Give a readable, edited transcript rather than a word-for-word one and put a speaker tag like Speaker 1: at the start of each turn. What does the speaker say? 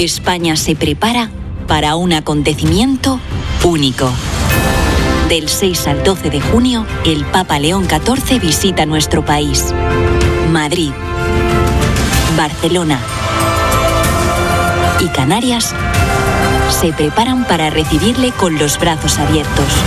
Speaker 1: España se prepara para un acontecimiento único. Del 6 al 12 de junio, el Papa León XIV visita nuestro país. Madrid, Barcelona y Canarias se preparan para recibirle con los brazos abiertos.